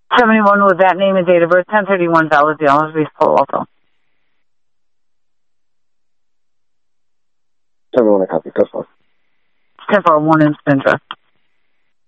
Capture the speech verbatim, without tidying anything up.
seventy-one with that name and date of birth, ten thirty-one valid, the Allen's Beach, Palo Alto. seventy-one, I copy. Go for it. ten for a one-inch Spindra.